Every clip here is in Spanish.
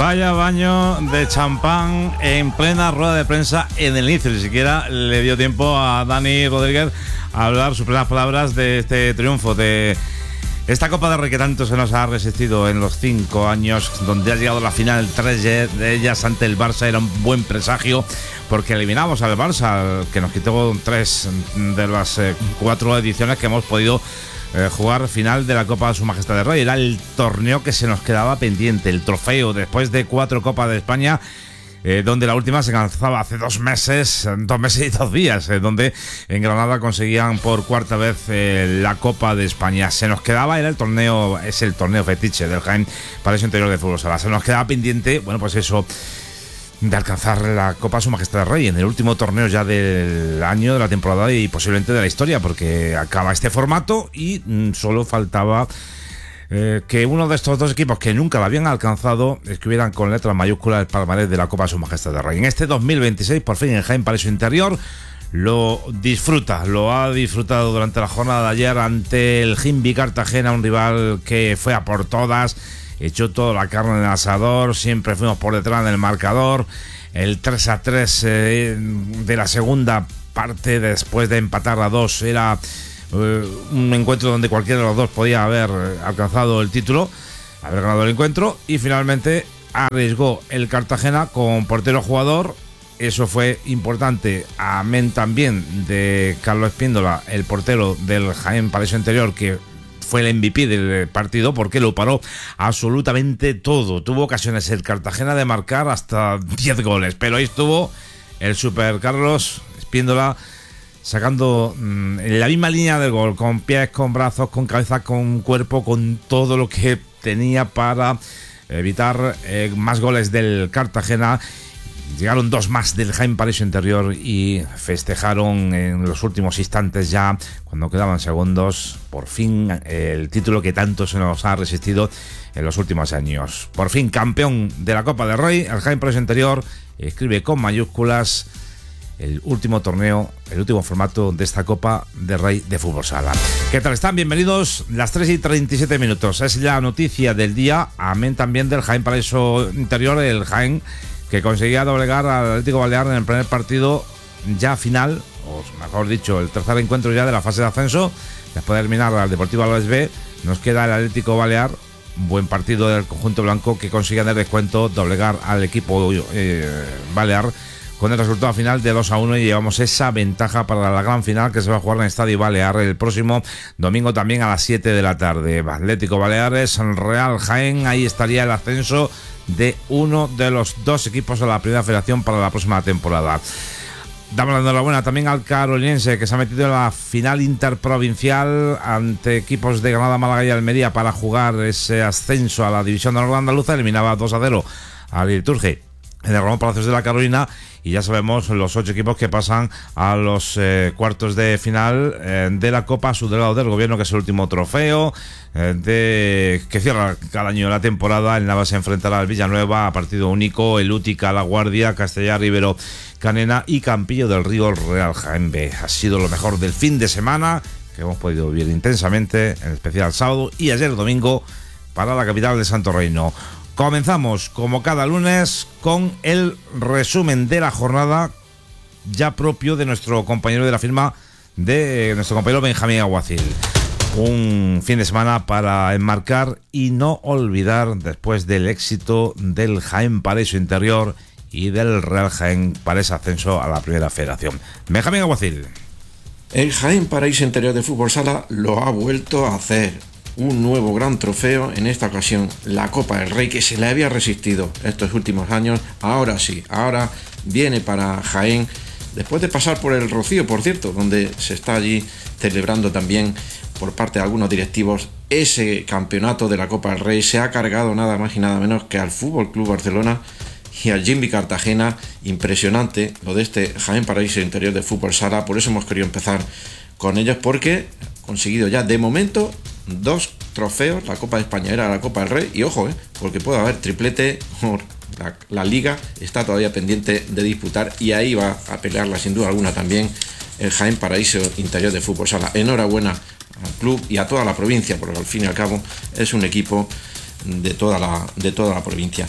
Vaya baño de champán en plena rueda de prensa en el inicio. Ni siquiera le dio tiempo a Dani Rodríguez a hablar sus primeras palabras de este triunfo, de esta Copa del Rey que tanto se nos ha resistido en los 5 años, donde ha llegado la final 3 de ellas ante el Barça. Era un buen presagio porque eliminamos al Barça, que nos quitó 3 de las 4 ediciones que hemos podido jugar final de la Copa de Su Majestad el Rey. Era el torneo que se nos quedaba pendiente, el trofeo, después de 4 Copas de España, donde la última se lanzaba hace 2 meses y 2 días, donde en Granada conseguían por 4ª vez la Copa de España. Se nos quedaba, era el torneo, es el torneo fetiche del Jaén Palacio Interior de Fútbol Sala. Se nos quedaba pendiente, bueno, pues eso, de alcanzar la Copa Su Majestad el Rey en el último torneo ya del año, de la temporada y posiblemente de la historia, porque acaba este formato y solo faltaba que uno de estos 2 equipos que nunca lo habían alcanzado escribieran con letras mayúsculas el palmarés de la Copa Su Majestad el Rey. En este 2026, por fin, el Jaén Palacio Interior lo ha disfrutado durante la jornada de ayer ante el Jimbi Cartagena, un rival que fue a por todas, echó toda la carne en el asador, siempre fuimos por detrás en el marcador. El 3-3 de la segunda parte, después de empatar a 2, era un encuentro donde cualquiera de los dos podía haber alcanzado el título, haber ganado el encuentro, y finalmente arriesgó el Cartagena con portero jugador. Eso fue importante, amén también de Carlos Espíndola, el portero del Jaén Palacio Interior, que fue el MVP del partido porque lo paró absolutamente todo. Tuvo ocasiones el Cartagena de marcar hasta 10 goles, pero ahí estuvo el super Carlos Espíndola sacando en la misma línea del gol, con pies, con brazos, con cabeza, con cuerpo, con todo lo que tenía para evitar más goles del Cartagena. Llegaron 2 más del Jaén Palacio Interior y festejaron en los últimos instantes, ya cuando quedaban segundos, por fin el título que tanto se nos ha resistido en los últimos años. Por fin campeón de la Copa del Rey, el Jaén Palacio Interior escribe con mayúsculas el último torneo, el último formato de esta Copa del Rey de Fútbol Sala. ¿Qué tal están? Bienvenidos. Las 3:37. Es la noticia del día, amén también del Jaén Palacio Interior, el Jaén que conseguía doblegar al Atlético Balear en el primer partido ya final, o mejor dicho, el tercer encuentro ya de la fase de ascenso. Después de eliminar al Deportivo Alavés B, nos queda el Atlético Balear, un buen partido del conjunto blanco que consigue en el descuento doblegar al equipo Balear con el resultado final de 2-1, y llevamos esa ventaja para la gran final que se va a jugar en el Estadio Balear el próximo domingo también a las 7 de la tarde. Atlético Baleares, Real Jaén, ahí estaría el ascenso de uno de los 2 equipos de la Primera Federación para la próxima temporada. Damos la enhorabuena también al carolinense, que se ha metido en la final interprovincial ante equipos de Granada, Málaga y Almería para jugar ese ascenso a la División de Honor Andaluza. Eliminaba 2-0 al Liturgia en el Ramón Palacios de la Carolina, y ya sabemos los 8 equipos que pasan a los cuartos de final de la Copa Subdelegado del Gobierno, que es el último trofeo que cierra cada año la temporada. El Nava se enfrentará al Villanueva a partido único, el Útica, La Guardia, Castellar, Rivero, Canena y Campillo del Río, el Real Jaén B. Ha sido lo mejor del fin de semana que hemos podido vivir intensamente, en especial el sábado y ayer domingo para la capital de Santo Reino. Comenzamos, como cada lunes, con el resumen de la jornada, ya propio de nuestro compañero de la firma, de nuestro compañero Benjamín Aguacil. Un fin de semana para enmarcar y no olvidar después del éxito del Jaén Palacio Interior y del Real Jaén para ese ascenso a la Primera Federación. Benjamín Aguacil. El Jaén Palacio Interior de Fútbol Sala lo ha vuelto a hacer. Un nuevo gran trofeo, en esta ocasión la Copa del Rey, que se le había resistido estos últimos años. Ahora sí, ahora viene para Jaén, después de pasar por el Rocío, por cierto, donde se está allí celebrando también por parte de algunos directivos ese campeonato de la Copa del Rey. Se ha cargado nada más y nada menos que al Fútbol Club Barcelona y al Jimbi Cartagena. Impresionante lo de este Jaén Palacio Interior de Fútbol Sala. Por eso hemos querido empezar con ellos, porque ha conseguido ya de momento 2 trofeos. La Copa de España era la Copa del Rey, y ojo, porque puede haber triplete. La Liga está todavía pendiente de disputar, y ahí va a pelearla sin duda alguna también el Jaén Palacio Interior de Fútbol Sala. Enhorabuena al club y a toda la provincia, porque al fin y al cabo es un equipo de toda la provincia.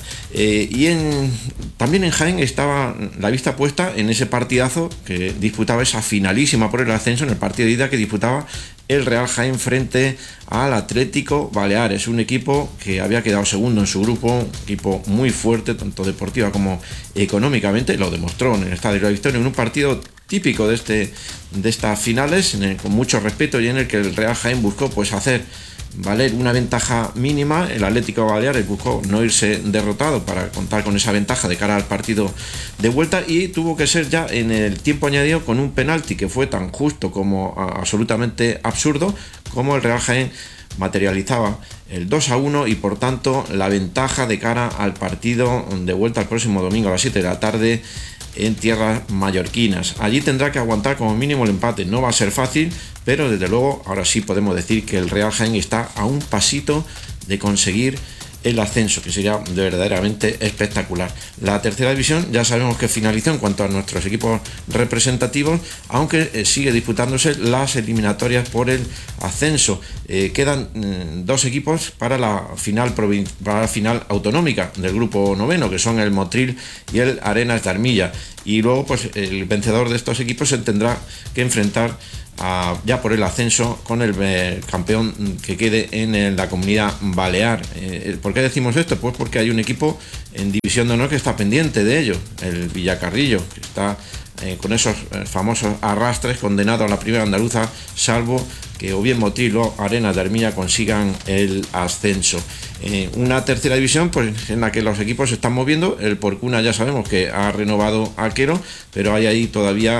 También en Jaén estaba la vista puesta en ese partidazo que disputaba esa finalísima por el ascenso, en el partido de ida que disputaba el Real Jaén frente al Atlético Baleares, un equipo que había quedado segundo en su grupo, un equipo muy fuerte, tanto deportiva como económicamente, lo demostró en el Estadio de la Victoria, en un partido típico de estas finales, con mucho respeto, y en el que el Real Jaén buscó pues hacer valer una ventaja mínima. El Atlético Baleares buscó no irse derrotado para contar con esa ventaja de cara al partido de vuelta, y tuvo que ser ya en el tiempo añadido con un penalti que fue tan justo como absolutamente absurdo, como el Real Jaén materializaba el 2-1 y por tanto la ventaja de cara al partido de vuelta el próximo domingo a las 7 de la tarde en tierras mallorquinas. Allí tendrá que aguantar como mínimo el empate, no va a ser fácil, pero desde luego ahora sí podemos decir que el Real Jaén está a un pasito de conseguir el ascenso, que sería verdaderamente espectacular. La tercera división ya sabemos que finalizó en cuanto a nuestros equipos representativos, aunque sigue disputándose las eliminatorias por el ascenso. Quedan dos equipos para la final autonómica del grupo noveno, que son el Motril y el Arenas de Armilla, y luego pues el vencedor de estos equipos se tendrá que enfrentar ya por el ascenso con el campeón que quede en la Comunidad Balear. ¿Por qué decimos esto? Pues porque hay un equipo en División de Honor que está pendiente de ello, el Villacarrillo, que está con esos famosos arrastres, condenado a la primera andaluza, salvo que o bien Motril o Arenas de Armilla consigan el ascenso. Una tercera división pues en la que los equipos se están moviendo. El Porcuna ya sabemos que ha renovado a arquero, pero hay ahí todavía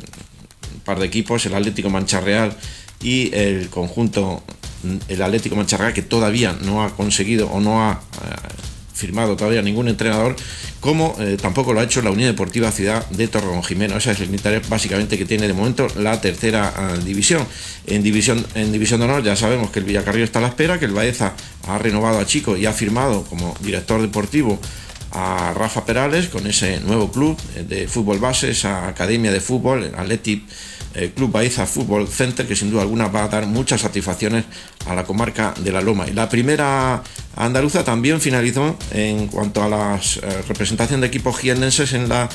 par de equipos, el Atlético Mancha-Real y el conjunto, el Atlético Mancha-Real, que todavía no ha conseguido o no ha firmado todavía ningún entrenador, como tampoco lo ha hecho la Unión Deportiva Ciudad de Torredonjimeno. Esa es el interés básicamente que tiene de momento la tercera división. En división de honor ya sabemos que el Villacarrillo está a la espera, que el Baeza ha renovado a Chico y ha firmado como director deportivo a Rafa Perales, con ese nuevo club de fútbol base, esa academia de fútbol, el Athletic Club Baeza Fútbol Center, que sin duda alguna va a dar muchas satisfacciones a la comarca de la Loma. Y la primera andaluza también finalizó en cuanto a la representación de equipos jiennenses en la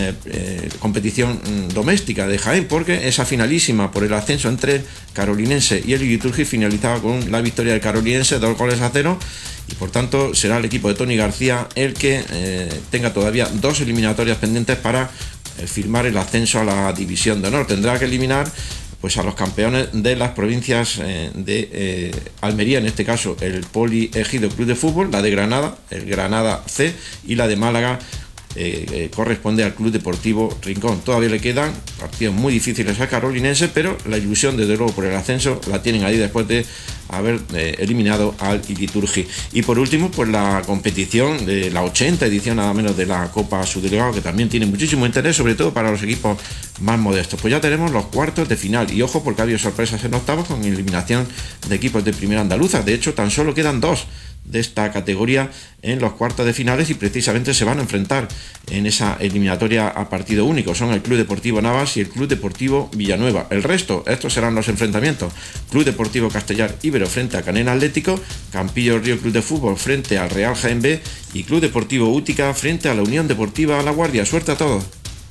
competición doméstica de Jaén, porque esa finalísima por el ascenso entre el Carolinense y el Iliturgi finalizaba con la victoria del Carolinense, 2-0, y por tanto será el equipo de Tony García el que tenga todavía dos eliminatorias pendientes para firmar el ascenso a la División de Honor. Tendrá que eliminar pues a los campeones de las provincias de Almería, en este caso el Poli Ejido Club de Fútbol, la de Granada, el Granada C, y la de Málaga corresponde al Club Deportivo Rincón. Todavía le quedan partidos muy difíciles al carolinense, pero la ilusión desde luego por el ascenso la tienen ahí después de haber eliminado al Iliturgi. Y por último pues la competición de la 80 edición nada menos de la Copa Subdelegado, que también tiene muchísimo interés, sobre todo para los equipos más modestos. Pues ya tenemos los cuartos de final, y ojo porque ha habido sorpresas en octavos con eliminación de equipos de primera andaluza. De hecho tan solo quedan dos de esta categoría en los cuartos de finales, y precisamente se van a enfrentar en esa eliminatoria a partido único. Son el Club Deportivo Navas y el Club Deportivo Villanueva. El resto, estos serán los enfrentamientos: Club Deportivo Castellar Ibero frente a Canena Atlético, Campillo Río Club de Fútbol frente al Real Jaén B y Club Deportivo Útica frente a la Unión Deportiva La Guardia. Suerte a todos.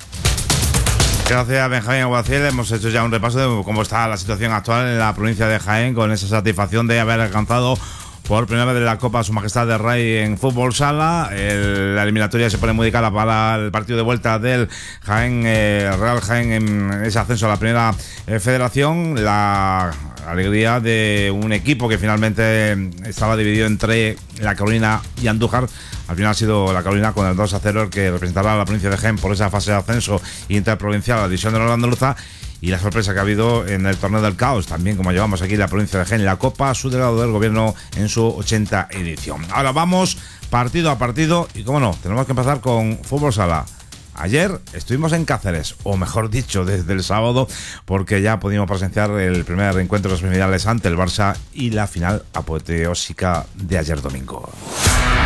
Gracias, Benjamín Aguaciel. Hemos hecho ya un repaso de cómo está la situación actual en la provincia de Jaén, con esa satisfacción de haber alcanzado por primera vez de la Copa Su Majestad de Rey en fútbol sala. La eliminatoria se pone muy cara para el partido de vuelta del Jaén, Real Jaén, en ese ascenso a la primera federación. La alegría de un equipo que finalmente estaba dividido entre La Carolina y Andújar. Al final ha sido La Carolina con el 2-0 el que representará a la provincia de Jaén por esa fase de ascenso interprovincial a la División de Honor andaluza. Y la sorpresa que ha habido en el Torneo del Caos, también como llevamos aquí la provincia de Jaén, la Copa Subdelegado del Gobierno en su 80 edición. Ahora vamos partido a partido y, como no, tenemos que empezar con fútbol sala. Ayer estuvimos en Cáceres, o mejor dicho, desde el sábado, porque ya pudimos presenciar el primer reencuentro de los semifinales ante el Barça y la final apoteósica de ayer domingo.